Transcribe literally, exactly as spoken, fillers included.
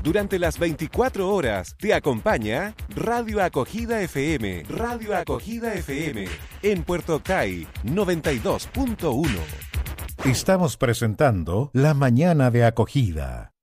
Durante las veinticuatro horas te acompaña Radio Acogida F M. Radio Acogida F M en Puerto Octay noventa y dos punto uno. Estamos presentando La Mañana de Acogida.